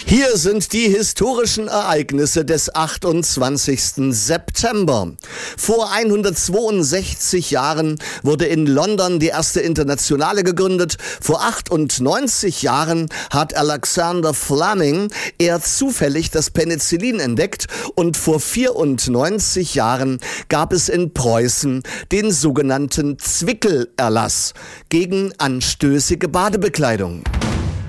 Hier sind die historischen Ereignisse des 28. September. Vor 162 Jahren wurde in London die erste Internationale gegründet. Vor 98 Jahren hat Alexander Fleming eher zufällig das Penicillin entdeckt und vor 94 Jahren gab es in Preußen den sogenannten Zwickel-Erlass gegen anstößige Badebekleidung.